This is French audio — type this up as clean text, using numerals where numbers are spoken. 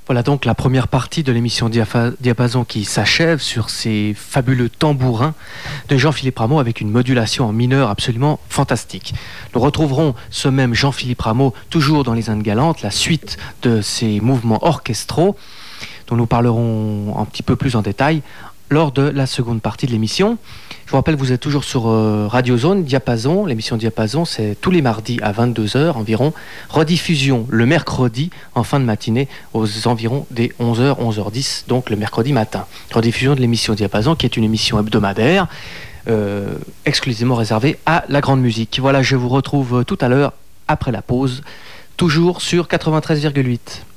Voilà donc la première partie de l'émission Diapason qui s'achève sur ces fabuleux tambourins de Jean-Philippe Rameau avec une modulation en mineur absolument fantastique. Nous retrouverons ce même Jean-Philippe Rameau toujours dans les Indes galantes, la suite de ces mouvements orchestraux dont nous parlerons un petit peu plus en détail lors de la seconde partie de l'émission. Je vous rappelle, vous êtes toujours sur Radio Zone, Diapason. L'émission Diapason, c'est tous les mardis à 22h environ. Rediffusion le mercredi en fin de matinée aux environs des 11h, 11h10, donc le mercredi matin. Rediffusion de l'émission Diapason, qui est une émission hebdomadaire exclusivement réservée à la grande musique. Voilà, je vous retrouve tout à l'heure après la pause, toujours sur 93,8.